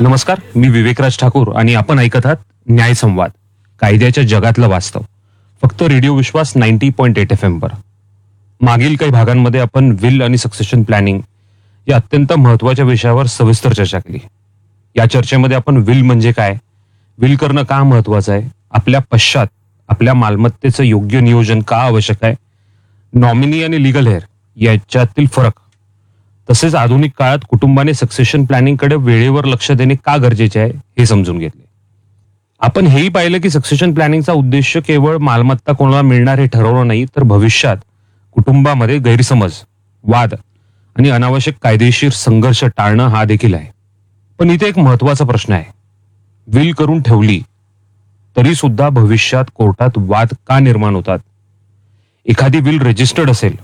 नमस्कार, मी विवेकराज ठाकूर आणि आपण ऐकत आहात न्याय संवाद, कायद्याच्या जगातलं वास्तव, फक्त रेडिओ विश्वास 90.8 FM वर. मागील काही भागांमध्ये आपण विल आणि सक्सेशन प्लॅनिंग या अत्यंत महत्वाच्या विषयावर सविस्तर चर्चा केली. या चर्चेमध्ये आपण विल म्हणजे काय, विल करणं का महत्वाचं आहे, आपल्या पश्चात आपल्या मालमत्तेचं योग्य नियोजन का आवश्यक आहे, नॉमिनी आणि लिगल हेअर याच्यातील फरक, तसेच आधुनिक काळात कुटुंबाने सक्सेशन प्लॅनिंगकडे वेळेवर लक्ष देणे का गरजेचे आहे हे समजून घेतले. आपण हेही पाहिलं की सक्सेशन प्लॅनिंगचा उद्देश केवळ मालमत्ता कोणाला मिळणार हे ठरवणं नाही, तर भविष्यात कुटुंबामध्ये गैरसमज, वाद आणि अनावश्यक कायदेशीर संघर्ष टाळणं हा देखील आहे. पण इथे एक महत्वाचा प्रश्न आहे, विल करून ठेवली तरी सुद्धा भविष्यात कोर्टात वाद का निर्माण होतात? एखादी विल रजिस्टर्ड असेल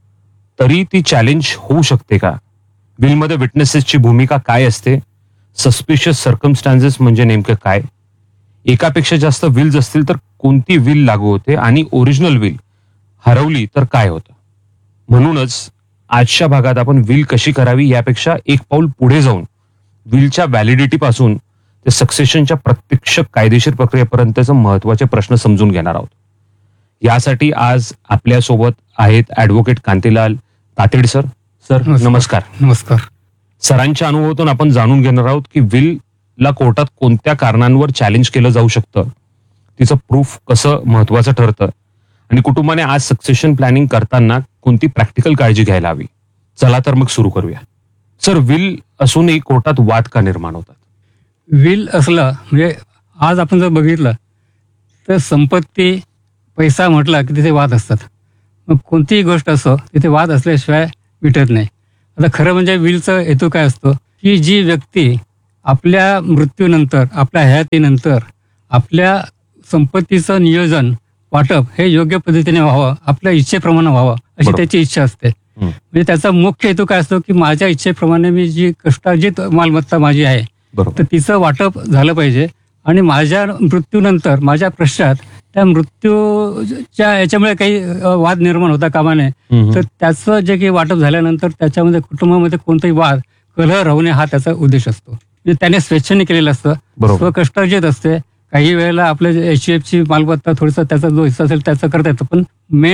तरी ती चॅलेंज होऊ शकते का? विलमध्ये विटनेसेसची भूमिका काय असते? सस्पिशियस सर्कमस्टान्सेस म्हणजे नेमकं काय? एकापेक्षा जास्त विल्स असतील तर कोणती विल लागू होते आणि ओरिजिनल विल हरवली तर काय होतं? म्हणूनच आजच्या भागात आपण विल कशी करावी यापेक्षा एक पाऊल पुढे जाऊन विलच्या व्हॅलिडिटी पासून ते सक्सेशनच्या प्रत्यक्ष कायदेशीर प्रक्रियेपर्यंतचे महत्वाचे प्रश्न समजून घेणार आहोत. यासाठी आज आपल्यासोबत आहेत advocate Kantilal Tated sir. Sir नमस्कार. नमस्कार. सरांच्या अनुभवातून आपण जाणून घेणार आहोत की विलला कोर्टात कोणत्या कारणांवर चॅलेंज केलं जाऊ शकतं, तिचं प्रूफ कसं महत्वाचं ठरतं आणि कुटुंबाने आज सक्सेशन प्लॅनिंग करताना कोणती प्रॅक्टिकल काळजी घ्यायला हवी. चला तर मग सुरू करूया. सर, विल असूनही कोर्टात वाद का निर्माण होतात? विल असलं म्हणजे आज आपण जर बघितलं तर संपत्ती, पैसा म्हटला की तिथे वाद असतात. मग कोणतीही गोष्ट असो तिथे वाद असल्याशिवाय मिटत नाही. आता खरं म्हणजे विलचा हेतू काय असतो की जी व्यक्ती आपल्या मृत्यूनंतर, आपल्या हयातीनंतर आपल्या संपत्तीचं नियोजन, वाटप हे योग्य पद्धतीने व्हावं, आपल्या इच्छेप्रमाणे व्हावं अशी त्याची इच्छा असते. म्हणजे त्याचा मुख्य हेतू काय असतो की माझ्या इच्छेप्रमाणे मी जी कष्टार्जित मालमत्ता माझी आहे तर तिचं वाटप झालं पाहिजे आणि माझ्या मृत्यूनंतर, माझ्या पश्चात त्या मृत्यूच्या याच्यामुळे काही वाद निर्माण होता कामा नये. तर त्याचं जे काही वाटप झाल्यानंतर त्याच्यामध्ये कुटुंबामध्ये कोणताही वाद, कलह राहू नये हा त्याचा उद्देश असतो. म्हणजे त्याने स्वेच्छेने केलेलं असतं, स्वकष्टार्जित असते. काही वेळेला आपल्या HUFची मालमत्ता थोडंसं त्याचा जो हिस्सा असेल त्याचा करता येतं, पण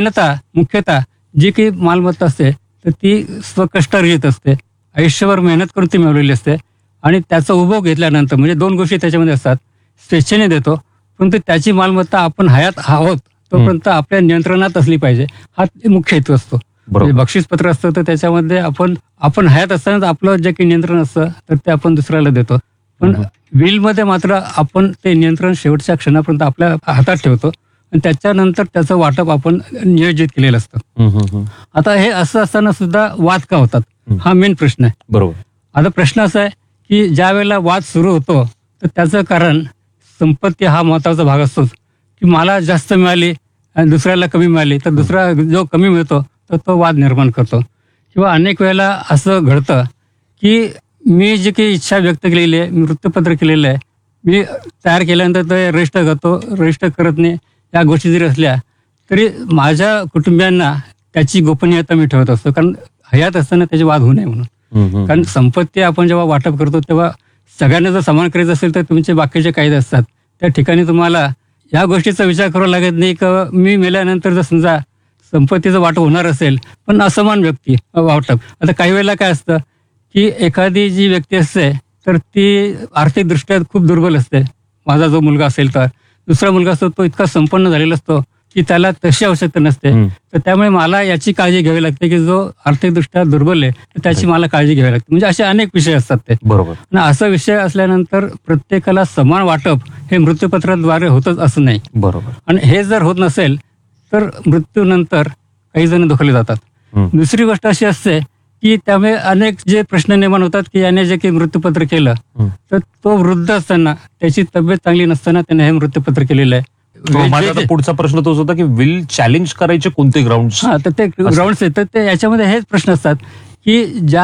मुख्यतः जी काही मालमत्ता असते तर ती स्वकष्टार्जित असते, आयुष्यभर मेहनत करून ती मिळवलेली असते आणि त्याचा उपभोग घेतल्यानंतर म्हणजे दोन गोष्टी त्याच्यामध्ये असतात, स्वेच्छेने देतो परंतु त्याची मालमत्ता आपण हयात आहोत तोपर्यंत आपल्या नियंत्रणात असली पाहिजे हा मुख्य हेतू असतो. म्हणजे बक्षीसपत्र असतं तर त्याच्यामध्ये आपण हयात असताना आपलं जे काही नियंत्रण असतं तर ते आपण दुसऱ्याला देतो, पण विलमध्ये मात्र आपण ते नियंत्रण शेवटच्या क्षणापर्यंत आपल्या हातात ठेवतो आणि त्याच्यानंतर त्याचं वाटप आपण नियोजित केलेलं असतं. आता हे असं असताना सुद्धा वाद का होतात हा मेन प्रश्न आहे. बरोबर. आता प्रश्न असा आहे की ज्या वेळेला वाद सुरू होतो तर त्याचं कारण संपत्ती हा महत्वाचा भाग असतोच की मला जास्त मिळाली आणि दुसऱ्याला कमी मिळाली तर दुसरा जो कमी मिळतो तर तो वाद निर्माण करतो. किंवा अनेक वेळेला असं घडतं की मी जी काही इच्छा व्यक्त केलेली आहे, मी वृत्तपत्र केलेलं आहे, मी तयार केल्यानंतर ते रजिस्टर करतो, रजिस्टर करत नाही, या गोष्टी जरी असल्या तरी माझ्या कुटुंबियांना त्याची गोपनीयता मी ठेवत असतो, कारण हयात असताना त्याचे वाद होऊ नये म्हणून. कारण संपत्ती आपण जेव्हा वाटप करतो तेव्हा सगळ्यांना जर समान करायचं असेल तर तुमचे बाकीचे कायदे असतात, त्या ठिकाणी तुम्हाला या गोष्टीचा विचार करावा लागत नाही की मी मेल्यानंतर जर समजा संपत्तीचं वाटप होणार असेल पण असमान व्यक्ती वाटप. आता काही वेळेला काय असतं की एखादी जी व्यक्ती असते तर ती आर्थिकदृष्ट्या खूप दुर्बल असते. माझा जो मुलगा असेल तर दुसरा मुलगा असतो तो इतका संपन्न झालेला असतो की त्याला तशी आवश्यकता नसते, तर त्यामुळे मला याची काळजी घ्यावी लागते की जो आर्थिकदृष्ट्या दुर्बल आहे तर त्याची मला काळजी घ्यावी लागते. म्हणजे असे अनेक विषय असतात ते. बरोबर. आणि असा विषय असल्यानंतर प्रत्येकाला समान वाटप हे मृत्यूपत्राद्वारे होतच असं नाही. बरोबर. आणि हे जर होत नसेल तर मृत्यूनंतर काही जण दुखले जातात. दुसरी गोष्ट अशी असते की त्यामुळे अनेक जे प्रश्न निर्माण होतात की याने जे काही मृत्यूपत्र केलं तर तो वृद्ध असताना, त्याची तब्येत चांगली नसताना त्याने हे मृत्यूपत्र केलेलं आहे. माझा पुढचा प्रश्न तोच होता की विल चॅलेंज करायचे कोणते ग्राउंड? हा, तर ते ग्राउंड्स आहेत तर ते याच्यामध्ये हेच प्रश्न असतात की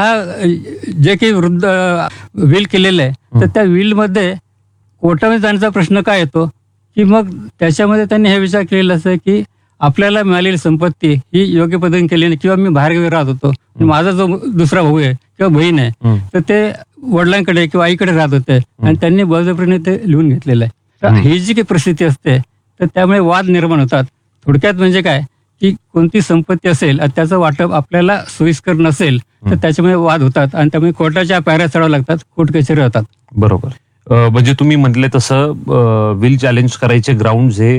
जे काही वृद्ध विल केलेलं आहे तर त्या विलमध्ये कोर्टामध्ये जाण्याचा प्रश्न काय येतो की मग त्याच्यामध्ये त्यांनी हे विचार केलेला असं की आपल्याला मिळालेली संपत्ती ही योग्य पद्धतीने केली नाही, किंवा मी बाहेरगावी राहत होतो, माझा जो दुसरा भाऊ आहे किंवा बहीण आहे तर ते वडिलांकडे किंवा आईकडे राहत होते आणि त्यांनी बळजबरीने ते लिहून घेतलेलं आहे. तर ही जी काही परिस्थिती असते तर त्यामुळे वाद निर्माण होतात. थोडक्यात म्हणजे काय की कोणती संपत्ती असेल आणि त्याचं वाटप आपल्याला सोयीस्कर नसेल तर त्याच्यामुळे वाद होतात आणि त्यामुळे कोर्टाच्या पायऱ्या चढाव्या लागतात, कोर्ट कचेरी होतात. बरोबर. म्हणजे तुम्ही म्हटले तसं विल चॅलेंज करायचे ग्राउंड हे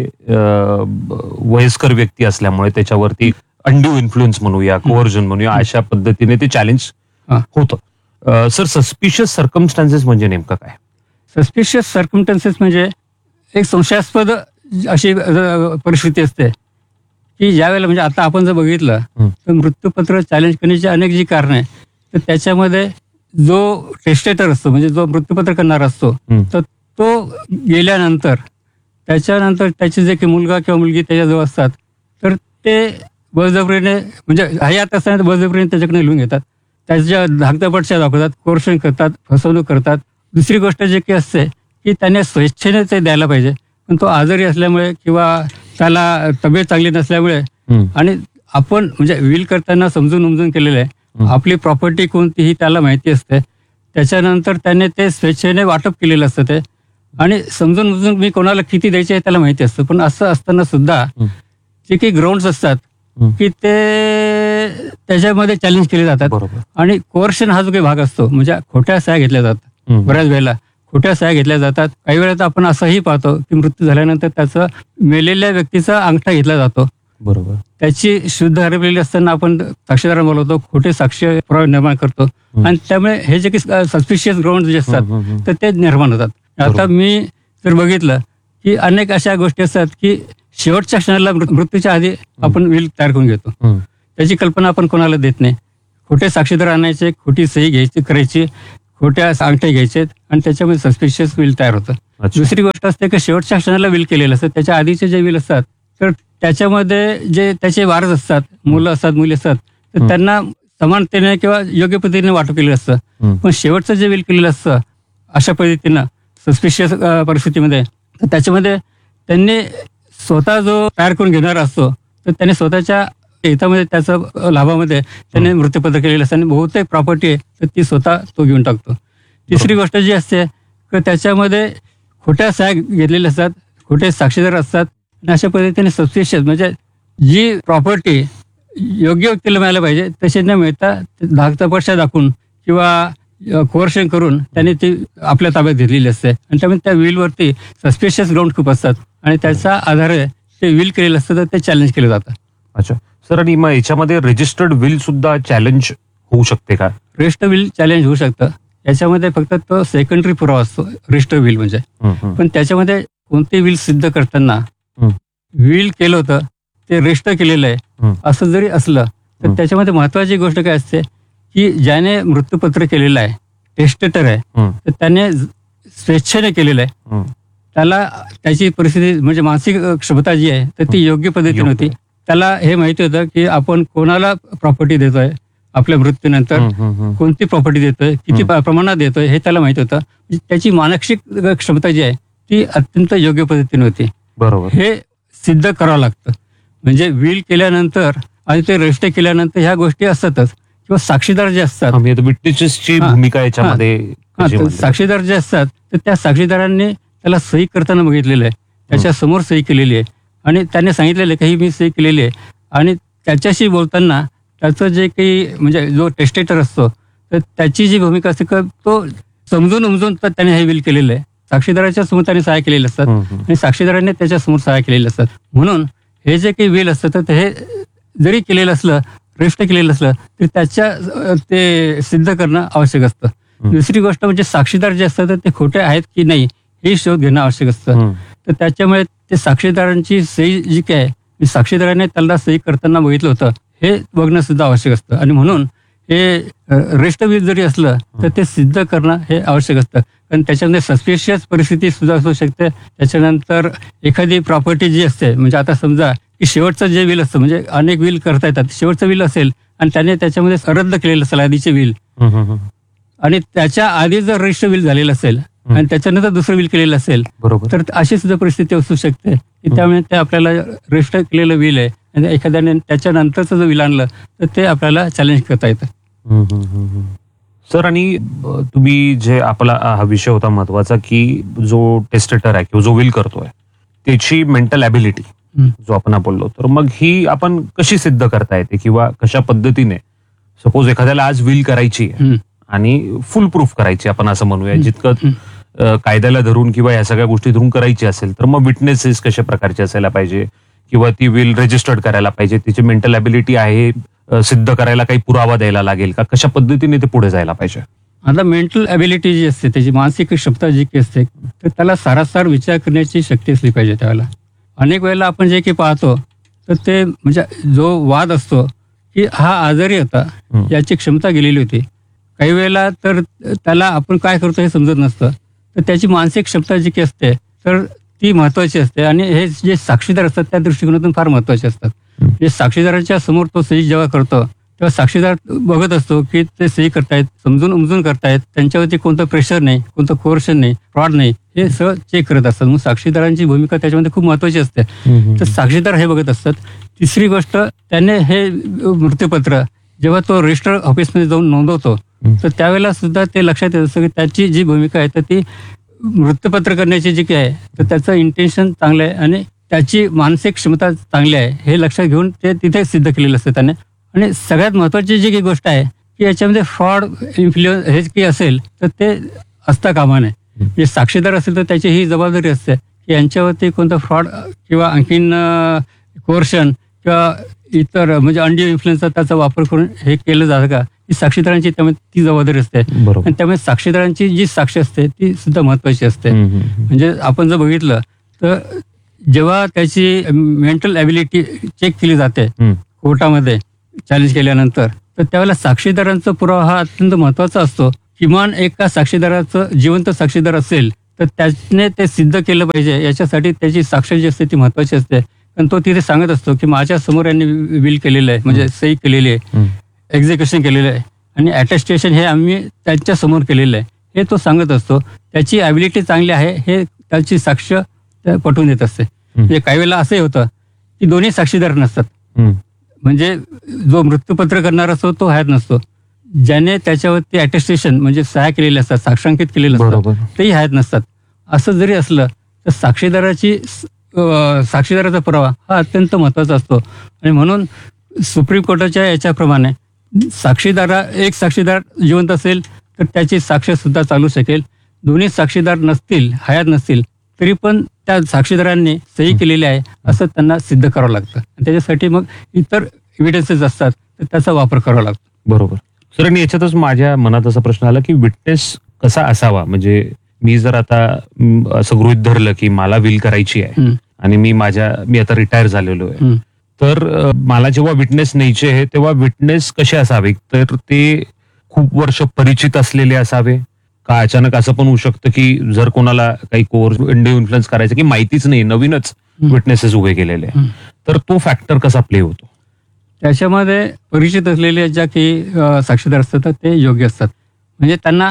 वयस्कर व्यक्ती असल्यामुळे त्याच्यावरती अंड्यू इन्फ्लुएन्स म्हणूया, कोवर्जन म्हणूया, अशा पद्धतीने ते चॅलेंज होतं. सर, सस्पिशियस सर्कमस्टान्सेस म्हणजे नेमकं काय? सस्पिशियस सर्कमस्टन्सेस म्हणजे एक संशयास्पद अशी परिस्थिती असते की ज्यावेळेला म्हणजे आता आपण जर बघितलं तर मृत्यूपत्र चॅलेंज करण्याची अनेक जी कारणं आहे तर त्याच्यामध्ये जो टेस्टेटर असतो म्हणजे जो मृत्यूपत्र करणारा असतो तर तो गेल्यानंतर त्याच्यानंतर त्याचे जे काही मुलगा किंवा मुलगी त्याच्याजवळ असतात तर ते बळजबरीने म्हणजे हयात असताना बळजबरीने त्याच्याकडे लिहून घेतात, त्याच्या धाकधपटशा दाखवतात, कोर्शन करतात, फसवणूक करतात. दुसरी गोष्ट जे काही असते की त्याने स्वेच्छेने ते द्यायला पाहिजे पण तो आजारी असल्यामुळे किंवा त्याला तब्येत चांगली नसल्यामुळे आणि आपण म्हणजे विल करताना समजून उमजून केलेलं आहे. आपली प्रॉपर्टी कोणतीही त्याला माहिती असते, त्याच्यानंतर त्याने ते स्वेच्छेने वाटप केलेलं असतं ते आणि समजून उमजून मी कोणाला किती द्यायचे आहे त्याला माहिती असतं. पण असं असताना सुद्धा जे काही ग्राउंड्स असतात की ते त्याच्यामध्ये चॅलेंज केले जातात. आणि कोर्शन हा जो काही भाग असतो म्हणजे खोट्या सह्या घेतल्या जातात. बऱ्याच वेळेला खोट्या सह्या घेतल्या जातात. काही वेळेला आपण असंही पाहतो की मृत्यू झाल्यानंतर त्याचं मेलेल्या व्यक्तीचा अंगठा घेतला जातो. बरोबर. त्याची शुद्ध हरवलेली असताना आपण साक्षीदार बोलवतो, खोटे साक्ष पुरावे निर्माण करतो आणि त्यामुळे हे जे काही सस्पिशियस ग्राउंड जे असतात तर ते निर्माण होतात. आता मी जर बघितलं की अनेक अशा गोष्टी असतात की शेवटच्या क्षणाला मृत्यूच्या आधी आपण विल तयार करून घेतो, त्याची कल्पना आपण कोणाला देत नाही. खोटे साक्षीदार आणायचे, खोटी सही घ्यायची करायची, खोट्या अंगठे घ्यायचे आणि त्याच्यामध्ये सस्पिशियस विल तयार होतं. दुसरी गोष्ट असते की शेवटच्या क्षणाला विल केलेलं असतं, त्याच्या आधीचे जे विल असतात तर त्याच्यामध्ये जे त्याचे वारस असतात, मुलं असतात, मुली असतात तर त्यांना समानतेने किंवा योग्य पद्धतीने वाटप केलेलं असतं. पण शेवटचं जे विल केलेलं असतं अशा पद्धतीनं सस्पिशियस परिस्थितीमध्ये तर त्याच्यामध्ये त्यांनी स्वतः जो तयार करून घेणारा असतो तर त्याने स्वतःच्या हितामध्ये त्याचं लाभामध्ये त्याने मृत्यूपत्र केलेलं असतं आणि बहुतेक प्रॉपर्टी आहे तर ती स्वतः तो घेऊन टाकतो. तिसरी गोष्ट जी असते की त्याच्यामध्ये खोट्या सह्या घेतलेल्या असतात, खोटे साक्षीदार असतात आणि अशा पद्धतीने सस्पिशियस म्हणजे जी प्रॉपर्टी योग्य व्यक्तीला मिळायला पाहिजे तशी न मिळता धाकधपटशा दाखवून किंवा कोर्शन करून त्याने ती आपल्या ताब्यात घेतलेली असते आणि त्यामुळे त्या विलवरती सस्पिशियस ग्राउंड खूप असतात आणि त्याच्या आधारे ते विल केलेलं असतं तर ते चॅलेंज केलं जातं. अच्छा सर, आणि मग याच्यामध्ये रजिस्टर्ड विल सुद्धा चॅलेंज होऊ शकते का? रजिस्टर विल चॅलेंज होऊ शकतं. याच्यामध्ये फक्त तो सेकंडरी पुरावा असतो रजिस्टर विल म्हणजे. पण त्याच्यामध्ये कोणते विल सिद्ध करताना विल केलं होतं ते रजिस्टर केलेलं आहे असं जरी असलं तर त्याच्यामध्ये महत्वाची गोष्ट काय असते की ज्याने मृत्यूपत्र केलेलं आहे, टेस्टेटर आहे, तर त्याने स्वेच्छेने केलेलं आहे, त्याला त्याची परिस्थिती म्हणजे मानसिक क्षमता जी आहे तर ती योग्य पद्धतीने होती. त्याला हे माहिती होतं की आपण कोणाला प्रॉपर्टी देतोय, आपल्या मृत्यूनंतर कोणती प्रॉपर्टी देतोय, किती प्रमाणात देतोय हे त्याला माहिती होतं. त्याची मानसिक क्षमता जी आहे ती अत्यंत योग्य पद्धतीने होती. बरोबर. हे सिद्ध करावं लागतं. म्हणजे विल केल्यानंतर आणि ते रजिस्टर केल्यानंतर ह्या गोष्टी असतातच किंवा साक्षीदार जे असतात, विटनेसची भूमिका याच्यामध्ये साक्षीदार जे असतात तर त्या साक्षीदारांनी त्याला सही करताना बघितलेलं आहे, त्याच्या समोर सही केलेली आहे आणि त्याने सांगितलेलं आहे की ही मी सही केलेली आहे आणि त्याच्याशी बोलताना त्याचं जे काही म्हणजे जो टेस्टेटर असतो तर त्याची जी भूमिका असते तो समजून उमजून तर त्याने हे विल केलेलं आहे. साक्षीदाराच्या समोर त्याने सहाय्य केलेले असतात आणि साक्षीदारांनी त्याच्या समोर सहाय्य केलेले असतात. म्हणून हे जे काही विल असतं तर हे जरी केलेलं असलं, रजिस्टर केलेलं असलं तरी त्याच्या ते सिद्ध करणं आवश्यक असतं. दुसरी गोष्ट म्हणजे साक्षीदार जे असतात तर ते खोटे आहेत की नाही हे शोध घेणं आवश्यक असतं. तर त्याच्यामुळे ते साक्षीदारांची सही जी काय आहे, साक्षीदाराने त्याला सही करताना बघितलं होतं हे बघणं सुद्धा आवश्यक असतं. आणि म्हणून हे रजिस्टर विल जरी असलं तर ते सिद्ध करणं हे आवश्यक असतं. कारण त्याच्यामध्ये सस्पिशियस परिस्थिती सुद्धा असू शकते. त्याच्यानंतर एखादी प्रॉपर्टी जी असते म्हणजे आता समजा की शेवटचं जे विल असतं म्हणजे अनेक विल करता येतात, शेवटचं विल असेल आणि त्याने त्याच्यामध्ये रद्द केलेलं असेल आधीचे विल आणि त्याच्या आधी जर रजिस्टर विल झालेलं असेल आणि त्याच्यानंतर दुसरं विल केलेलं असेल तर अशी सुद्धा परिस्थिती असू शकते की त्यामुळे ते आपल्याला रजिस्टर केलेलं विल आहे आणि एखाद्याने त्याच्यानंतरचं जर विल आणलं तर ते आपल्याला चॅलेंज करता येतं. सर आणि तुम्ही जे आपला हा विषय होता महत्वाचा की जो टेस्टेटर आहे किंवा जो विल करतोय त्याची मेंटल ॲबिलिटी जो आपण बोललो, तर मग ही आपण कशी सिद्ध करता येते किंवा कशा पद्धतीने, सपोज एखाद्याला आज विल करायची आहे आणि फुल प्रूफ करायची आपण असं म्हणूया, जितकं कायद्याला धरून किंवा या सगळ्या गोष्टी धरून करायची असेल तर मग विटनेसेस कशा प्रकारचे असायला पाहिजे किंवा ती विल रजिस्टर्ड करायला पाहिजे, तिची मेंटल ॲबिलिटी आहे सिद्ध करायला काही पुरावा द्यायला लागेल का, कशा पद्धतीने ते पुढे जायला पाहिजे? आता मेंटल ॲबिलिटी जी असते, त्याची मानसिक क्षमता जी काही असते, तर त्याला सारासार विचार करण्याची शक्ती असली पाहिजे. त्यावेळेला अनेक वेळेला आपण जे काही पाहतो तर ते म्हणजे जो वाद असतो की हा आजारी होता याची क्षमता गेलेली होती, काही वेळेला तर त्याला आपण काय करतो हे समजत नसतं, तर त्याची मानसिक क्षमता जी काही असते तर ती महत्वाची असते आणि हे जे साक्षीदार असतात त्या दृष्टिकोनातून फार महत्वाचे असतात. म्हणजे साक्षीदाराच्या समोर तो सही जेव्हा करतो तेव्हा साक्षीदार बघत असतो की ते सही करतायत, समजून उमजून करतायत, त्यांच्यावरती कोणतं प्रेशर नाही, कोणतं कोर्शन नाही, फ्रॉड नाही, हे सगळं चेक करत असतात. मग साक्षीदारांची भूमिका त्याच्यामध्ये खूप महत्वाची असते. तर साक्षीदार हे बघत असतात. तिसरी गोष्ट, त्याने हे मृत्यूपत्र जेव्हा तो रजिस्टर ऑफिसमध्ये जाऊन नोंदवतो तर त्यावेळेला सुद्धा ते लक्षात येत असतं की त्याची जी भूमिका आहे तर ती मृत्यूपत्र करण्याची जी काही आहे तर त्याचं इंटेन्शन चांगलं आहे आणि त्याची मानसिक क्षमता चांगली आहे हे लक्षात घेऊन ते तिथे सिद्ध केलेलं असतं त्याने. आणि सगळ्यात महत्वाची जी काही गोष्ट आहे की याच्यामध्ये फ्रॉड इन्फ्लुएन्स हे काही असेल तर ते असता कामा नये. म्हणजे साक्षीदार असेल तर त्याची ही जबाबदारी असते की यांच्यावरती कोणतं फ्रॉड किंवा आणखीन कोर्शन किंवा इतर म्हणजे अंडी इन्फ्लुएन्सचा त्याचा वापर करून हे केलं जातं का, ही साक्षीदारांची त्यामध्ये ती जबाबदारी असते. आणि त्यामुळे साक्षीदारांची जी साक्ष असते ती सुद्धा महत्वाची असते. म्हणजे आपण जर बघितलं तर जेव्हा त्याची मेंटल ॲबिलिटी चेक केली जाते कोर्टामध्ये चॅलेंज केल्यानंतर, तर त्यावेळेला साक्षीदारांचा पुरावा हा अत्यंत महत्वाचा असतो. किमान एका साक्षीदाराचं जिवंत साक्षीदार असेल तर त्याने ते सिद्ध केलं पाहिजे, याच्यासाठी त्याची साक्ष जी असते ती महत्वाची असते. कारण तो तिथे सांगत असतो की माझ्या समोर यांनी विल केलेलं आहे, म्हणजे सही केलेली आहे, एक्झिक्युशन केलेलं आहे आणि अटेस्टेशन हे आम्ही त्यांच्या समोर केलेलं आहे हे तो सांगत असतो. त्याची ॲबिलिटी चांगली आहे हे त्याची साक्ष पटवून देत असते. म्हणजे काही वेळेला असंही होतं की दोन्ही साक्षीदार नसतात. म्हणजे जो मृत्यूपत्र करणारा असतो तो हयात नसतो, ज्याने त्याच्यावरती अटेस्टेशन म्हणजे सह्या केलेल्या असतात, साक्षांकित केलेलं असतात, तेही हयात नसतात. असं जरी असलं तर साक्षीदाराचा पुरावा हा अत्यंत महत्वाचा असतो. आणि म्हणून सुप्रीम कोर्टाच्या याच्याप्रमाणे एक साक्षीदार जिवंत असेल तर त्याची साक्ष सुद्धा चालू शकेल. दोन्ही साक्षीदार नसतील, हयात नसतील, तरी पण त्या साक्षीदारांनी सही केलेली आहे असं त्यांना सिद्ध करावं लागतं. आणि त्याच्यासाठी मग इतर एव्हिडन्सेस असतात तर त्याचा वापर करावा लागतो. बरोबर सर. आणि याच्यातच माझ्या मनात असा प्रश्न आला की विटनेस कसा असावा. म्हणजे मी जर आता असं गृहीत धरलं की मला विल करायची आहे आणि मी आता रिटायर झालेलो आहे, तर मला जेव्हा विटनेस न्यायचे आहे तेव्हा विटनेस कसे असावे, तर ते खूप वर्ष परिचित असलेले असावे का अचानक असं पण होऊ शकतं की जर कोणाला काही कोर्स इन्फ्लुएन्स करायचं की माहितीच नाही, नवीनच विटनेसेस उभे केलेले, तर तो फॅक्टर कसा प्ले होतो? त्याच्यामध्ये परिचित असलेले ज्या काही साक्षीदार असतात ते योग्य असतात. म्हणजे त्यांना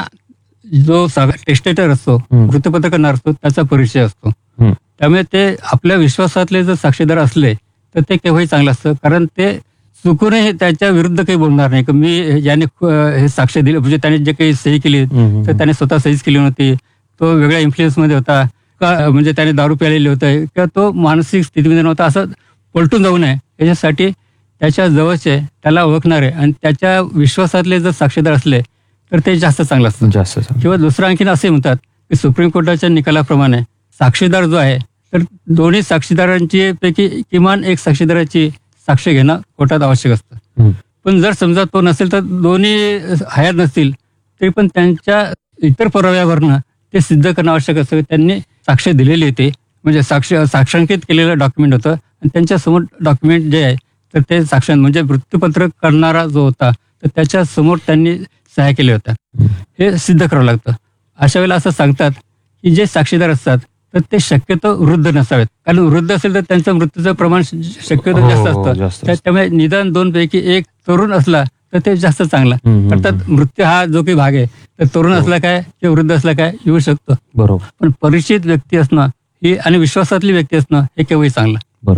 जो टेस्टेटर असतो, मृत्यूपत्र करणार असतो, त्याचा परिचय असतो. त्यामुळे ते आपल्या विश्वासातले जर साक्षीदार असले तर ते केव्हाही चांगलं असतं. कारण ते चुकूनही त्याच्या विरुद्ध काही बोलणार नाही की मी याने हे साक्ष दिले, म्हणजे त्याने जे काही सही केली तर त्याने स्वतः सहीच केली नव्हती, तो वेगळ्या इन्फ्लुएन्समध्ये होता का, म्हणजे त्याने दारू प्यालेले होते किंवा तो मानसिक स्थितीमध्ये नव्हता, असं पलटून जाऊ नये याच्यासाठी त्याच्या जवळचे, त्याला ओळखणारे आणि त्याच्या विश्वासातले जर साक्षीदार असले तर ते जास्त चांगलं असतं. किंवा दुसरं आणखीन असे म्हणतात की सुप्रीम कोर्टाच्या निकालाप्रमाणे साक्षीदार जो आहे तर दोन्ही साक्षीदारांची पैकी किमान एक साक्षीदाराची साक्ष घेणं कोर्टात आवश्यक असतं. पण जर समजा तो नसेल तर दोन्ही हयात नसतील तरी पण त्यांच्या इतर पुराव्यावरनं ते सिद्ध करणं आवश्यक असतं. त्यांनी साक्ष दिलेली होती, म्हणजे साक्षांकित केलेलं डॉक्युमेंट होतं आणि त्यांच्या समोर डॉक्युमेंट जे आहे तर ते म्हणजे मृत्यूपत्र करणारा जो होता तर त्याच्या समोर त्यांनी सह्या केल्या होत्या, हे सिद्ध करावं लागतं. अशा वेळेला असं सांगतात की जे साक्षीदार असतात तर ते शक्यतो वृद्ध नसावेत, कारण वृद्ध असेल तर त्यांचं मृत्यूचं प्रमाण शक्यतो जास्त असतं. त्यामुळे निदान दोन पैकी एक तरुण असला तर ते जास्त चांगला. अर्थात मृत्यू हा जो काही भाग आहे तर तरुण असला काय किंवा वृद्ध असला काय येऊ शकतो. बरोबर. पण परिचित व्यक्ती असणं ही आणि विश्वासातली व्यक्ती असणं हे केव्हाही चांगलं. बरोबर.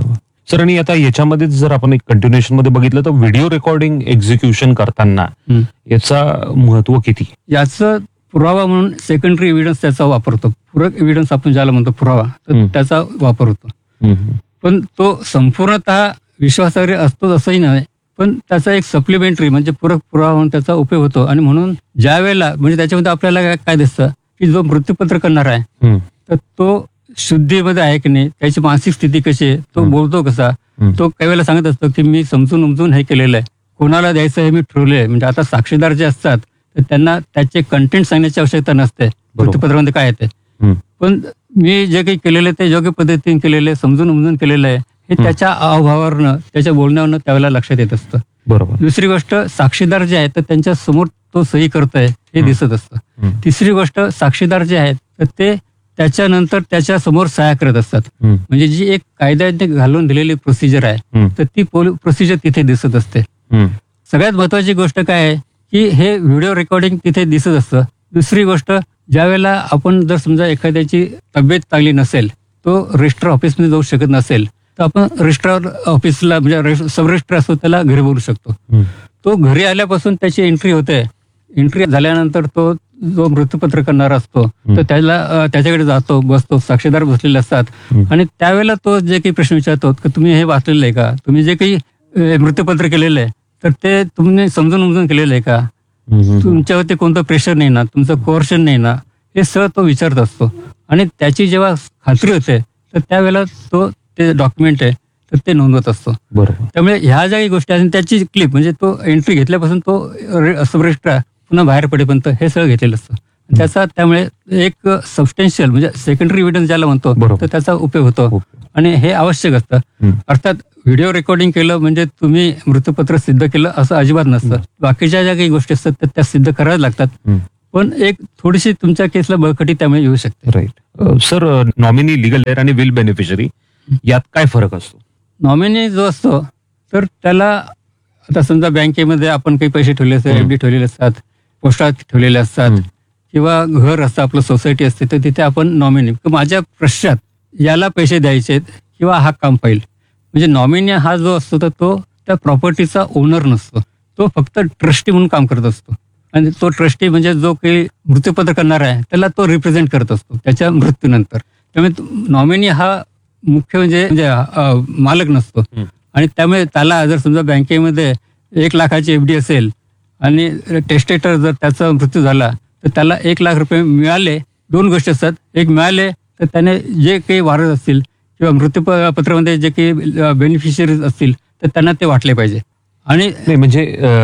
सर, आणि आता याच्यामध्येच जर आपण एक कंटिन्युएशन मध्ये बघितलं तर व्हिडिओ रेकॉर्डिंग एक्झिक्युशन करताना याचा महत्व किती? याचं पुरावा म्हणून सेकंडरी एव्हिडन्स त्याचा वापरतो. पूरक एव्हिडन्स आपण ज्याला म्हणतो पुरावा, तर त्याचा वापर होतो. पण तो संपूर्णतः विश्वासार्ह असतो असंही नाही, पण त्याचा एक सप्लिमेंटरी म्हणजे पूरक पुरावा म्हणून त्याचा उपयोग होतो. आणि म्हणून ज्या वेळेला म्हणजे त्याच्यामध्ये आपल्याला काय दिसतं की जो मृत्यूपत्र करणार आहे तर तो शुद्धीमध्ये आहे की नाही, त्याची मानसिक स्थिती कशी आहे, तो बोलतो कसा, तो काही वेळेला सांगत असतो की मी समजून उमजून हे केलेलं आहे, कोणाला द्यायचं हे मी ठरवले आहे. म्हणजे आता साक्षीदार जे असतात तर त्यांना त्याचे कंटेंट सांगण्याची आवश्यकता नसते वृत्तपत्रामध्ये काय येते, पण मी जे काही केलेलं आहे ते योग्य पद्धतीने केलेलं आहे, समजून उमजून केलेलं आहे, हे त्याच्या अभावावरनं त्याच्या बोलण्यावरनं त्यावेळेला लक्षात येत असतं. बरोबर. दुसरी गोष्ट, साक्षीदार जे आहेत तर त्यांच्या समोर तो सही करतोय हे दिसत असतं. तिसरी गोष्ट, साक्षीदार जे आहेत तर ते त्याच्यानंतर त्याच्या समोर सह्या करत असतात. म्हणजे जी एक कायद्याने घालून दिलेली प्रोसिजर आहे तर ती प्रोसिजर तिथे दिसत असते. सगळ्यात महत्वाची गोष्ट काय आहे की हे व्हिडिओ रेकॉर्डिंग तिथे दिसत असतं. दुसरी गोष्ट, ज्या वेळेला आपण जर समजा एखाद्याची तब्येत चांगली नसेल, तो रजिस्ट्रार ऑफिसमध्ये जाऊ शकत नसेल, तर आपण रजिस्ट्रार ऑफिसला म्हणजे सब रजिस्ट्रार असतो त्याला घरी बोलू शकतो. तो घरी आल्यापासून त्याची एंट्री होते. एंट्री झाल्यानंतर तो जो मृत्यूपत्र करणारा असतो तर त्याच्याकडे जातो, बसतो, साक्षीदार बसलेले असतात आणि त्यावेळेला तो जे काही प्रश्न विचारतो की तुम्ही हे वाचलेलं आहे का, तुम्ही जे काही मृत्यूपत्र केलेलं आहे तर ते तुम्ही समजून उमजून केलेलं आहे का, तुमच्यावरती कोणतं प्रेशर नाही ना, तुमचं कोर्शन नाही ना, हे सगळं तो विचारत असतो. आणि त्याची जेव्हा खात्री होते तर त्यावेळेला तो ते डॉक्युमेंट आहे तर ते नोंदवत असतो. बरोबर. त्यामुळे ह्या ज्या काही गोष्टी आहेत त्याची क्लिप म्हणजे तो एंट्री घेतल्यापासून तो सब रजिस्ट्रार पुन्हा बाहेर पडेपर्यंत हे सगळं घेतलेलं असतं. त्याचा त्यामुळे एक सबस्टेन्शियल म्हणजे सेकंडरी एव्हिडन्स ज्याला म्हणतो तर त्याचा उपयोग होतो आणि हे आवश्यक असतं. अर्थात व्हिडिओ रेकॉर्डिंग केलं म्हणजे तुम्ही मृत्यूपत्र सिद्ध केलं असं अजिबात नसतं. बाकीच्या ज्या काही गोष्टी असतात त्या सिद्ध कराव्या लागतात, पण एक थोडीशी तुमच्या केसला बळकटी त्यामुळे येऊ शकते. Right. Sir, nominee, legal hair आणि विल बेनिफिशरी यात काय फरक असतो? नॉमिनी जो असतो तर त्याला आता समजा बँकेमध्ये आपण काही पैसे ठेवले असतात, एफडी ठेवलेले असतात, पोस्टात ठेवलेले असतात किंवा घर असतं आपलं, सोसायटी असते, तर तिथे आपण नॉमिनी माझ्या पश्चात याला पैसे द्यायचे किंवा हा काम पाहिजे. म्हणजे नॉमिनी हा जो असतो तर तो त्या प्रॉपर्टीचा ओनर नसतो, तो फक्त ट्रस्टी म्हणून काम करत असतो. आणि तो ट्रस्टी म्हणजे जो काही मृत्यूपत्र करणार आहे त्याला तो रिप्रेझेंट करत असतो त्याच्या मृत्यूनंतर. त्यामुळे नॉमिनी हा मुख्य म्हणजे मालक नसतो. आणि त्यामुळे त्याला जर समजा बँकेमध्ये 1 लाखाची एफडी असेल आणि टेस्टेटर जर त्याचा मृत्यू झाला तर त्याला 1 लाख रुपये मिळाले. 2 गोष्टी असतात, एक मिळाले तर त्याने जे काही वारस असतील किंवा मृत्यूपत्रामध्ये जे काही बेनिफिशियरीज असतील तर त्यांना ते वाटले पाहिजे. आणि नाही म्हणजे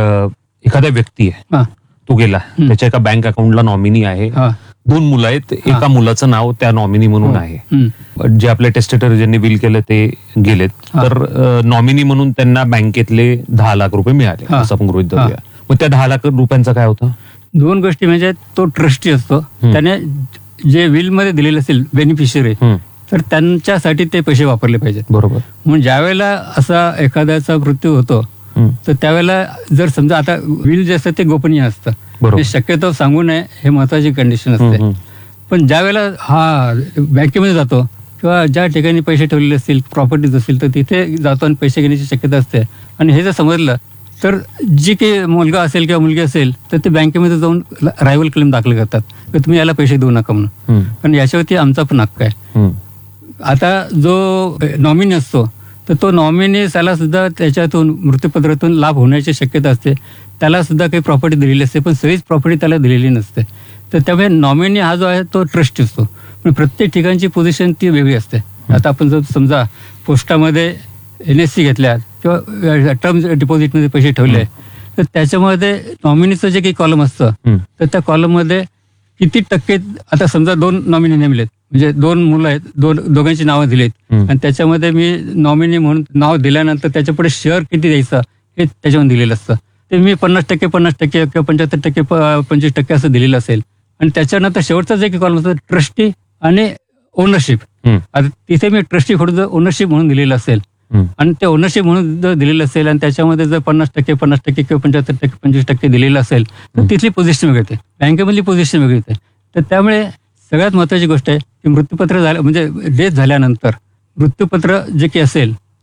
एखादा व्यक्ती आहे, तो गेला, त्याच्या एका बँक अकाउंटला नॉमिनी आहे, 2 मुलं आहेत, एका मुलाचं नाव त्या नॉमिनी म्हणून आहे, जे आपले टेस्टेटर ज्यांनी विल केलं ते गेलेत, तर नॉमिनी म्हणून त्यांना बँकेतले 10 लाख रुपये मिळाले असं आपण गृहीत धरूया. मग त्या 10 लाख रुपयांचं काय होतं? 2 गोष्टी म्हणजे तो ट्रस्टी असतो, त्याने जे विल मध्ये दिलेले असेल बेनिफिशियरी तर त्यांच्यासाठी ते पैसे वापरले पाहिजेत. बरोबर. म्हणून ज्या वेळेला असा एखाद्याचा मृत्यू होतो तर त्यावेळेला जर समजा आता विल जे असतं ते गोपनीय असतं, शक्यतो सांगू नये हे महत्वाची कंडिशन असते. पण ज्या वेळेला हा बँकेमध्ये जातो किंवा ज्या ठिकाणी पैसे ठेवलेले असतील, प्रॉपर्टीज असतील, तर तिथे जातो आणि पैसे घेण्याची शक्यता असते. आणि हे जर समजलं तर जी काही मुलगा असेल किंवा मुलगी असेल तर ते बँकेमध्ये जाऊन रायव्हल क्लेम दाखल करतात की तुम्ही याला पैसे देऊ नका म्हणून, कारण याच्यावरती आमचा पण हक्क आहे. आता जो नॉमिनी असतो तर तो नॉमिनी त्याला सुद्धा त्याच्यातून मृत्यूपत्रातून लाभ होण्याची शक्यता असते. त्याला सुद्धा काही प्रॉपर्टी दिलेली असते, पण सगळीच प्रॉपर्टी त्याला दिलेली नसते. तर त्यामुळे नॉमिनी हा जो आहे तो ट्रस्टी असतो. पण प्रत्येक ठिकाणची पोझिशन ती वेगळी असते. आता आपण जर समजा पोस्टामध्ये NSC घेतल्या किंवा टर्म डिपॉझिटमध्ये पैसे ठेवले तर त्याच्यामध्ये नॉमिनीचं जे काही कॉलम असतं तर त्या कॉलममध्ये किती टक्के, आता समजा 2 नॉमिनी नेमलेत म्हणजे 2 मुलं आहेत, दोघांची नावं दिलीत आणि त्याच्यामध्ये मी नॉमिनी म्हणून नाव दिल्यानंतर त्याच्यापुढे शेअर किती द्यायचं हे त्याच्यामध्ये दिलेलं असतं. ते मी 50% किंवा 75% 25% असं दिलेलं असेल. आणि त्याच्यानंतर शेवटचा जे काही कॉलम असतो ट्रस्टी आणि ओनरशिप, आता तिथे मी ट्रस्टी खोडून जर ओनरशिप म्हणून दिलेलं असेल आणि ते ओनरशिप म्हणून जर दिलेलं असेल आणि त्याच्यामध्ये जर 50% 50% किंवा 75% 25% दिलेलं असेल तर तिथली पोझिशन वेगळी येते, बँकेमधली पोझिशन वेगळी येते. तर त्यामुळे सगळ्यात महत्वाची गोष्ट आहे की मृत्यूपत्र झालं म्हणजे डेथ झाल्यानंतर मृत्यूपत्र जे काही असेल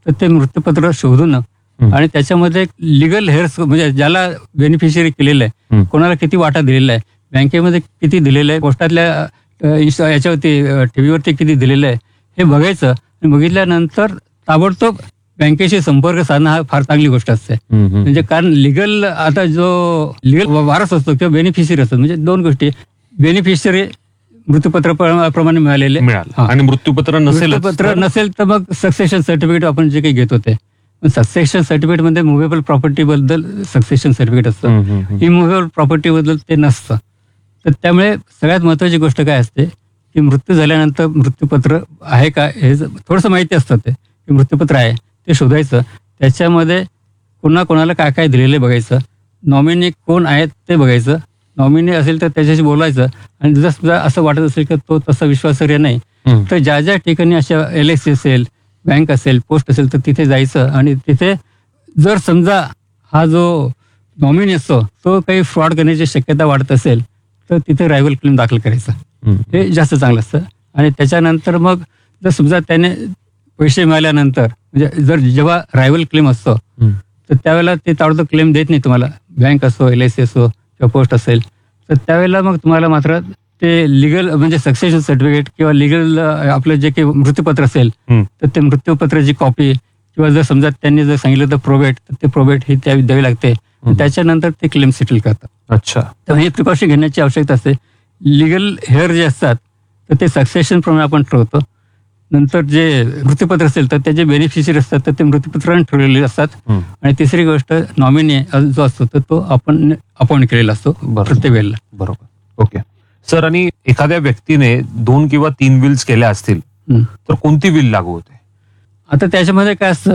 तर ते मृत्यूपत्र शोधून आणि त्याच्यामध्ये लिगल हेअर्स म्हणजे ज्याला बेनिफिशियरी केलेलं आहे, कोणाला किती वाटा दिलेला आहे, बँकेमध्ये किती दिलेलं आहे, पोस्टातल्या याच्यावरती टीव्हीवरती किती दिलेलं आहे हे बघायचं. आणि बघितल्यानंतर ताबडतोब बँकेशी संपर्क साधणं हा फार चांगली गोष्ट असते. म्हणजे कारण लिगल आता जो लिगल वारस असतो किंवा बेनिफिशियरी असतो, म्हणजे दोन गोष्टी, बेनिफिशियरी मृत्यूपत्र प्रमाणे मिळालेले मिळालं आणि मृत्यूपत्र नसेल तर मग सक्सेशन सर्टिफिकेट आपण जे काही घेतो ते सक्सेशन सर्टिफिकेट मध्ये मुव्हेबल प्रॉपर्टी बद्दल सक्सेशन सर्टिफिकेट असतं, इमुव्हेबल प्रॉपर्टी बद्दल ते नसतं. तर त्यामुळे सगळ्यात महत्वाची गोष्ट काय असते की मृत्यू झाल्यानंतर मृत्यूपत्र आहे का हे थोडंसं माहिती असतं, ते की मृत्यूपत्र आहे ते शोधायचं, त्याच्यामध्ये कोणाला काय काय दिलेलं बघायचं, नॉमिनी कोण आहेत ते बघायचं, नॉमिनी असेल तर त्याच्याशी बोलायचं. आणि जर सुद्धा असं वाटत असेल की तो तसा विश्वासार्ह नाही तर ज्या ज्या ठिकाणी अशा LIC असेल, बँक असेल, पोस्ट असेल तर तिथे जायचं. आणि तिथे जर समजा हा जो नॉमिनी असतो तो काही फ्रॉड करण्याची शक्यता वाटत असेल तर तिथे रायव्हल क्लेम दाखल करायचं, हे जास्त चांगलं असतं. आणि त्याच्यानंतर मग जर समजा त्याने पैसे मिळाल्यानंतर म्हणजे जर जेव्हा रायव्हल क्लेम असतो तर त्यावेळेला ते ताबडतोब क्लेम देत नाही तुम्हाला, बँक असो, LIC असो किंवा पोस्ट असेल, तर त्यावेळेला मग तुम्हाला मात्र ते लिगल म्हणजे सक्सेशन सर्टिफिकेट किंवा लिगल आपलं जे काही मृत्यूपत्र असेल तर ते मृत्यूपत्राची कॉपी किंवा जर समजा त्यांनी जर सांगितलं तर प्रोबेट, तर ते प्रोबेट ही त्यावेळी द्यावी लागते. त्याच्यानंतर ते क्लेम सेटल करतात. अच्छा, तर हे प्रिकॉशन घेण्याची आवश्यकता असते. लिगल हेअर जे असतात तर ते सक्सेशन प्रमाणे आपण ठरवतो. नंतर जे मृत्यूपत्र असेल तर त्याचे बेनिफिशियरी असतात तर ते मृत्यूपत्राने ठरवलेले असतात. आणि तिसरी गोष्ट नॉमिनी जो असतो तर तो आपण अपॉइंट केलेला असतो प्रत्येक वेळेला. बरोबर, ओके सर. आणि एखाद्या व्यक्तीने 2 किंवा 3 विल्स केल्या असतील तर कोणती विल लागू होते? आता त्याच्यामध्ये काय असतं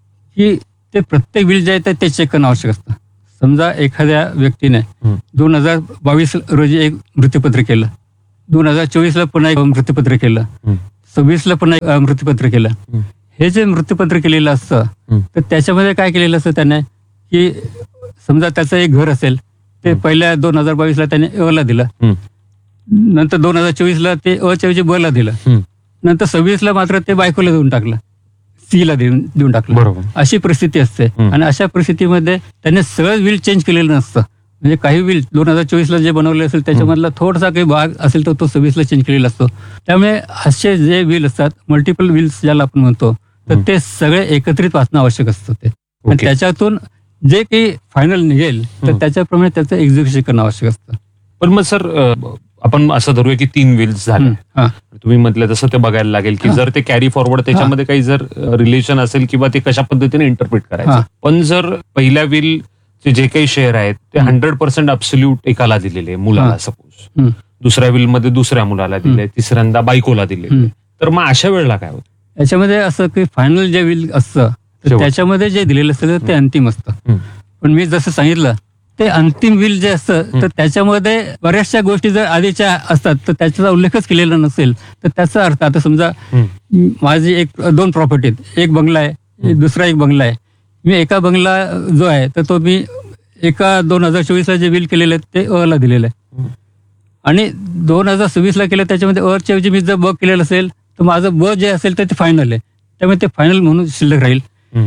की ते प्रत्येक विल जे आहे ते चेक करणं आवश्यक असतं. समजा एखाद्या व्यक्तीने 2022 रोजी एक मृत्यूपत्र केलं, 2024 पुन्हा एक मृत्यूपत्र केलं, 26 पुन्हा एक मृत्यूपत्र केलं. हे जे मृत्यूपत्र केलेलं असतं तर त्याच्यामध्ये काय केलेलं असतं त्याने की समजा त्याचं एक घर असेल ते पहिल्या 2022 त्याने अ ला दिलं, नंतर 2024 ते अ च्या ऐवजी ब ला दिलं, नंतर 26 मात्र ते बायकोला देऊन टाकलं, सी ला देऊन टाकलं. बरोबर, अशी परिस्थिती असते. आणि अशा परिस्थितीमध्ये त्याने सगळं विल चेंज केलेलं नसतं. म्हणजे काही विल 2024 जे बनवले असेल त्याच्यामधला थोडासा काही भाग असेल तर तो 26 चेंज केलेला असतो. त्यामुळे असे जे विल असतात, मल्टिपल विल्स ज्याला आपण म्हणतो, तर ते सगळे एकत्रित वाचणं आवश्यक असतं. ते आणि त्याच्यातून जे काही फायनल निघेल तर त्याच्याप्रमाणे त्याचं एक्झिक्युशन करणं आवश्यक असतं. पण मग सर आपण असं धरूया की 3 विल्स झाले, तुम्ही म्हटलं तसं ते बघायला लागेल की जर ते कॅरी फॉरवर्ड त्याच्यामध्ये काही जर रिलेशन असेल किंवा ते कशा पद्धतीने इंटरप्रिट करायचं. पण जर पहिल्या विल जे काही शेअर आहेत ते 100% अब्सोल्यूट एकाला दिलेले, मुलाला सपोज, दुसऱ्या विल मध्ये दुसऱ्या मुलाला दिले, तिसऱ्यांदा बायकोला दिले, तर मग अशा वेळेला काय होतं? याच्यामध्ये असं की फायनल जे विल असतं त्याच्यामध्ये जे दिलेलं असतं ते अंतिम असतं. पण मी जसं सांगितलं ते अंतिम विल जे असतं तर त्याच्यामध्ये बऱ्याचशा गोष्टी जर आधीच्या असतात तर त्याचा उल्लेखच केलेला नसेल तर त्याचा अर्थ, आता समजा माझी 2 प्रॉपर्टी आहेत, एक बंगला आहे, दुसरा एक बंगला आहे. मी एका बंगला जो आहे तर तो मी एका 2024 जे विल केलेलं आहे ते अ ला दिलेलं आहे, आणि 2026 केलं त्याच्यामध्ये अ च्या ऐवजी मी जर ब केलेलं असेल तर माझं ब जे असेल तर ते फायनल आहे, त्यामुळे ते फायनल म्हणून शिल्लक राहील.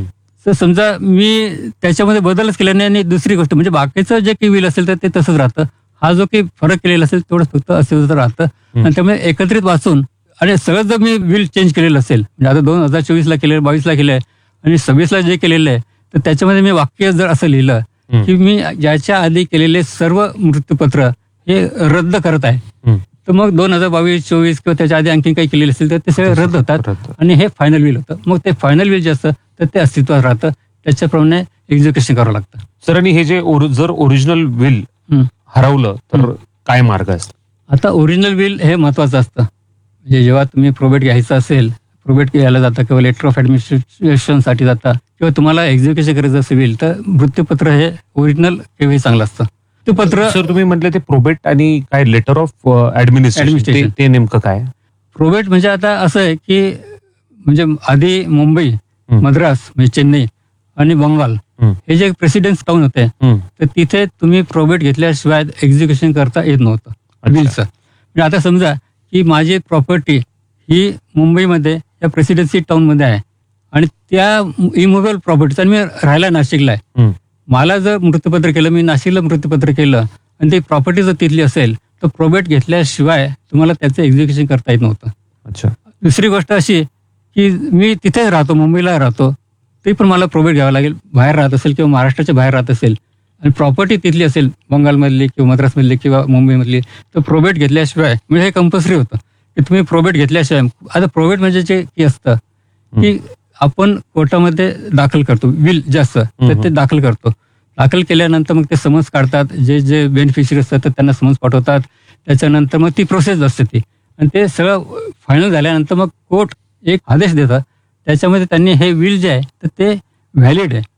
तर समजा मी त्याच्यामध्ये बदलच केला नाही. आणि दुसरी गोष्ट म्हणजे बाकीचं जे काही विल असेल तर ते तसंच राहतं. हा जो काही फरक केलेला असेल तेवढंच फक्त असं राहतं. आणि त्यामुळे एकत्रित वाचून आणि सगळं जर मी विल चेंज केलेलं असेल, म्हणजे आता 2024 केलं, 22 केलंय आणि 26 जे केलेलं आहे तर त्याच्यामध्ये मी वाक्य जर असं लिहिलं की मी ज्याच्या आधी केलेले सर्व मृत्यूपत्र हे रद्द करत आहे, तर मग 2022-24 किंवा त्याच्या आधी आणखी काही केलेले असेल तर ते सगळे रद्द होतात आणि हे फायनल विल होतं. मग ते फायनल विल जे असतं तर ते अस्तित्वात राहतं, त्याच्याप्रमाणे एक्झिक्युशन करावं लागतं. सर, आणि हे जे जर ओरिजिनल विल हरवलं तर काय मार्ग असतो? आता ओरिजिनल विल हे महत्वाचं असतं. म्हणजे जेव्हा तुम्ही प्रोबेट घ्यायचं असेल, प्रोबेट घ्यायला जाता किंवा लेटर ऑफ ऍडमिनिस्ट्रेशन साठी जाता किंवा तुम्हाला एक्झिक्युशन करायचं असेल तर मृत्यूपत्र हे ओरिजिनल केव्हाही चांगलं असतं. ते पत्र सर तुम्ही म्हटलं ते प्रोबेट आणि काय लेटर ऑफ ऍडमिनिस्ट्रेशन ते नेमकं काय? प्रोबेट म्हणजे आता असं आहे की म्हणजे आधी मुंबई, मद्रास म्हणजे चेन्नई आणि बंगाल हे जे प्रेसिडेन्स टाउन होते तर तिथे तुम्ही प्रोबेट घेतल्याशिवाय एक्झिक्युशन करता येत नव्हतं बिलचं. म्हणजे आता समजा की माझी प्रॉपर्टी ही मुंबईमध्ये या प्रेसिडेन्सी टाउन मध्ये आहे आणि त्या इमोवेबल प्रॉपर्टीचा मी राहायला नाशिकला आहे. हम्म. मला जर मृत्यूपत्र केलं, मी नाशिकला मृत्यूपत्र केलं आणि ती प्रॉपर्टी जर तिथली असेल तर प्रोबेट घेतल्याशिवाय तुम्हाला त्याचं एक्झिक्युशन करता येत नव्हतं. अच्छा. दुसरी गोष्ट अशी की मी तिथेच राहतो, मुंबईला राहतो, ते पण मला प्रोबेट घ्यावं लागेल. बाहेर राहत असेल किंवा महाराष्ट्राच्या बाहेर राहत असेल आणि प्रॉपर्टी तिथली असेल, बंगालमधली किंवा मद्रासमधली किंवा मुंबईमधली, तर प्रोबेट घेतल्याशिवाय म्हणजे हे कंपल्सरी होतं की तुम्ही प्रोबेट घेतल्याशिवाय. आता प्रोबेट म्हणजे जे की असतं की आपण कोर्टामध्ये दाखल करतो, विल जे असतं तर ते दाखल करतो. दाखल केल्यानंतर मग ते समन्स काढतात, जे जे बेनिफिशरी असतात तर त्यांना समन्स पाठवतात. त्याच्यानंतर मग ती प्रोसेस असते ती, आणि ते सगळं फायनल झाल्यानंतर मग कोर्ट एक आदेश देतात. त्याच्यामध्ये त्यांनी हे विल जे आहे तर ते व्हॅलिड आहे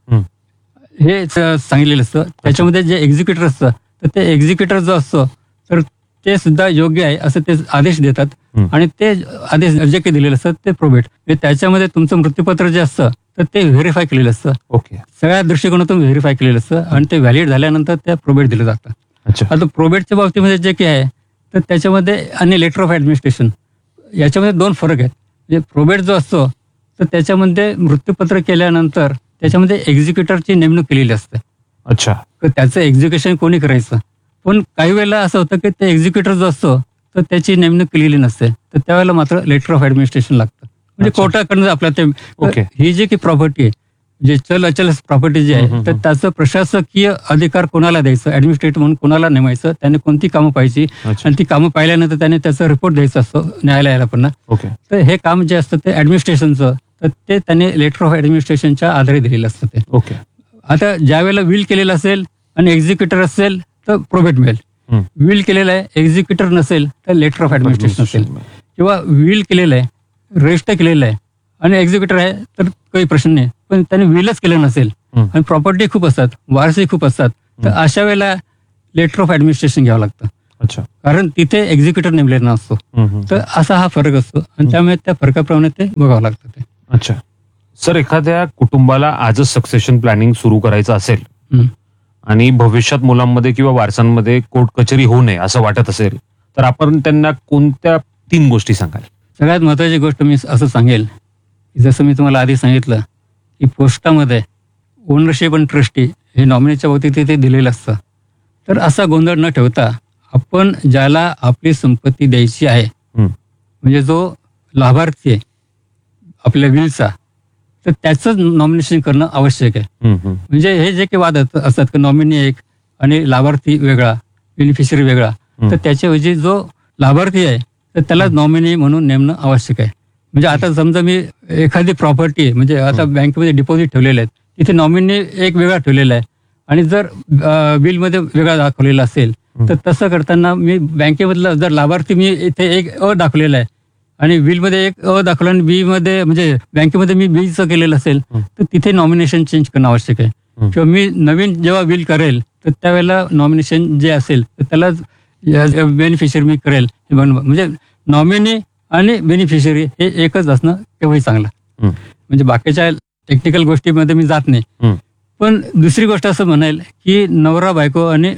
हे सांगितलेलं असतं. त्याच्यामध्ये जे एक्झिक्युटर असतं तर ते एक्झिक्युटर जो असतो तर ते सुद्धा योग्य आहे असं ते आदेश देतात. आणि ते आदेश जे काही दिलेलं असतं ते प्रोबेट, त्याच्यामध्ये तुमचं मृत्यूपत्र जे असतं तर ते व्हेरीफाय केलेलं असतं. ओके. सगळ्या दृष्टिकोनातून व्हेरीफाय केलेलं असतं आणि ते व्हॅलिड झाल्यानंतर त्या प्रोबेट दिलं जातं. अच्छा. आता प्रोबेटच्या बाबतीमध्ये जे काही आहे तर त्याच्यामध्ये आणि लेटर ऑफ ऍडमिनिस्ट्रेशन याच्यामध्ये दोन फरक आहेत. म्हणजे प्रोबेट जो असतो तर त्याच्यामध्ये मृत्यूपत्र केल्यानंतर त्याच्यामध्ये एक्झिक्युटरची नेमणूक केलेली असते. अच्छा. तर त्याचं एक्झिक्युशन कोणी करायचं, पण काही वेळेला असं होतं की ते एक्झिक्युटर जो असतो तर त्याची नेमणूक केलेली नसते, तर त्यावेळेला मात्र लेटर ऑफ ऍडमिनिस्ट्रेशन लागतं. म्हणजे अच्छा. कोर्टाकडनं आपल्या ते ओके. ही जी की प्रॉपर्टी आहे, जे चल अचल प्रॉपर्टी जी आहे तर त्याचं प्रशासकीय अधिकार कोणाला द्यायचं, ऍडमिनिस्ट्रेटिव्ह म्हणून कोणाला नेमायचं, त्याने कोणती कामं पाहिजे अच्छा. आणि ती कामं पाहिल्यानंतर त्याने त्याचा रिपोर्ट द्यायचा असतो न्यायालयाला पण. ओके. तर हे काम जे असतं ते ऍडमिनिस्ट्रेशनचं, तर ते त्याने लेटर ऑफ ऍडमिनिस्ट्रेशनच्या आधारे दिलेलं असतं ते. ओके. आता ज्या वेळेला विल केलेलं असेल आणि एक्झिक्युटर असेल तर प्रोबेट मिळेल. विल केलेलं आहे, एक्झिक्युटर नसेल तर लेटर ऑफ ऍडमिनिस्ट्रेशन असेल. किंवा विल केलेलं आहे, रजिस्टर केलेलं आहे आणि एक्झिक्युटर आहे तर काही प्रश्न नाही, पण त्याने विलच केलं नसेल आणि प्रॉपर्टी खूप असतात, वारसही खूप असतात, तर अशा वेळेला लेटर ऑफ ऍडमिनिस्ट्रेशन घ्यावं लागतं. अच्छा. कारण तिथे एक्झिक्युटर नेमलेला नसतो. तर असा हा फरक असतो आणि त्यामुळे त्या फरकाप्रमाणे ते बघावं लागतं ते. अच्छा. सर, एखाद्या कुटुंबाला आजच सक्सेशन प्लॅनिंग सुरू करायचं असेल आणि भविष्यात मुलांमध्ये किंवा वारसांमध्ये कोर्ट कचेरी होऊ नये असं वाटत असेल तर आपण त्यांना कोणत्या 3 गोष्टी सांगाल? सगळ्यात महत्त्वाची गोष्ट मी असं सांगेल की जसं मी तुम्हाला आधी सांगितलं की पोस्टामध्ये ओनरशिप आणि ट्रस्टी हे नॉमिनीच्या बाबतीत तिथे दिलेलं असतं. तर असा गोंधळ न ठेवता आपण ज्याला आपली संपत्ती द्यायची आहे म्हणजे जो लाभार्थी आहे आपल्या विलचा, तर त्याचं नॉमिनेशन करणं आवश्यक आहे. म्हणजे हे जे काही वाद असतात की नॉमिनी एक आणि लाभार्थी वेगळा, बेनिफिशरी वेगळा, तर त्याच्याऐवजी जो लाभार्थी आहे तर त्याला नॉमिनी म्हणून नेमणं आवश्यक आहे. म्हणजे आता समजा मी एखादी प्रॉपर्टी आहे, म्हणजे आता बँकेमध्ये डिपॉझिट ठेवलेले आहेत, तिथे नॉमिनी एक वेगळा ठेवलेला आहे आणि जर बिलमध्ये वेगळा दाखवलेला असेल तर तसं करताना मी बँकेमधला जर लाभार्थी मी इथे एक दाखवलेला आहे आणि बिलमध्ये एक दाखवलं आणि बी मध्ये म्हणजे बँकेमध्ये मी बीचं केलेलं असेल तर तिथे नॉमिनेशन चेंज करणं आवश्यक आहे. किंवा मी नवीन जेव्हा बिल करेल तर त्यावेळेला नॉमिनेशन जे असेल तर त्याला बेनिफिशरी मी करेल. म्हणजे नॉमिनी आणि बेनिफिशरी हे एकच असणं केव्हाही चांगलं. म्हणजे बाकीच्या टेक्निकल गोष्टीमध्ये मी जात नाही. पण दुसरी गोष्ट असं म्हणेल की नवरा बायको आणि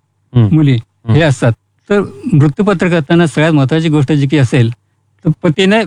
मुली हे असतात, तर मृत्यूपत्र करताना सगळ्यात महत्वाची गोष्ट जी की असेल तर पतीने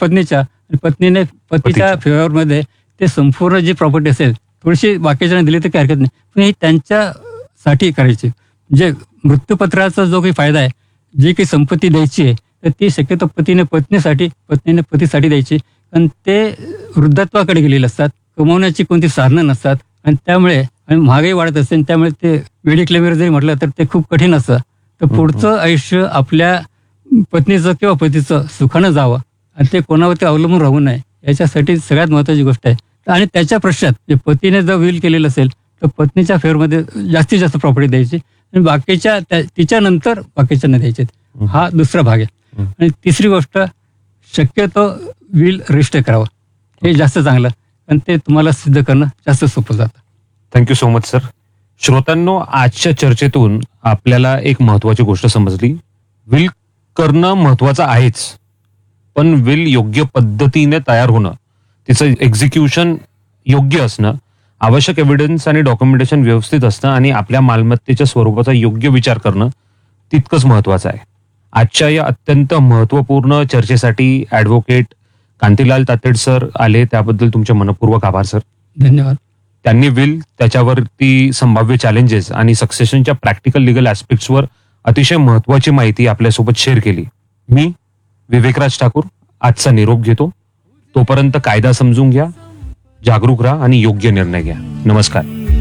पतीच्या फेवरमध्ये ते संपूर्ण जी प्रॉपर्टी असेल थोडीशी बाकीच्या दिली तर काही हरकत नाही, पण ही त्यांच्यासाठी करायची. म्हणजे मृत्यूपत्राचा जो काही फायदा आहे, जी काही संपत्ती द्यायची आहे तर ती शक्यतो पतीने पतीसाठी द्यायची. आणि ते वृद्धत्वाकडे गेलेले असतात, कमवण्याची कोणती साधनं नसतात आणि त्यामुळे आणि महागाई वाढत असते, त्यामुळे ते मेडिक्लेमर जरी म्हटलं तर ते खूप कठीण असतं. तर पुढचं आयुष्य आपल्या पत्नीचं किंवा पतीचं सुखानं जावं आणि ते कोणावरती अवलंबून राहू नये याच्यासाठी सगळ्यात महत्त्वाची गोष्ट आहे. आणि त्याच्या पश्चात पतीने जर विल केलेलं असेल तर पत्नीच्या फेवरमध्ये जास्तीत जास्त प्रॉपर्टी द्यायची आणि बाकीच्या तिच्यानंतर बाकीच्यांना द्यायचे. हा दुसरा भाग आहे. आणि तिसरी गोष्ट, शक्यतो विल रजिस्टर करावं, हे जास्त चांगलं आणि ते तुम्हाला सिद्ध करणं जास्त सोपं जातं. Thank you so much sir. श्रोत्यांनो, आजच्या चर्चेतून आपल्याला एक महत्वाची गोष्ट समजली. विल करणं महत्वाचं आहेच, पण विल योग्य पद्धतीने तयार होणं, तिचं एक्झिक्युशन योग्य असणं, आवश्यक एव्हिडन्स आणि डॉक्युमेंटेशन व्यवस्थित असणं आणि आपल्या मालमत्तेच्या स्वरूपाचा योग्य विचार करणं तितकंच महत्वाचं आहे. आजच्या या अत्यंत महत्वपूर्ण चर्चेसाठी ॲडव्होकेट कांतीलाल तातेड सर आले त्याबद्दल तुमचे मनपूर्वक आभार सर. धन्यवाद. त्यांनी विल, त्याच्यावरती संभाव्य चॅलेंजेस आणि सक्सेशनच्या प्रॅक्टिकल लिगल ऍस्पेक्ट्सवर अतिशय महत्वाची माहिती आपल्यासोबत शेअर केली. मी विवेकराज ठाकूर आजचा निरोप घेतो. तोपर्यंत कायदा समजून घ्या, जागरूक राहा आणि योग्य निर्णय घ्या. नमस्कार.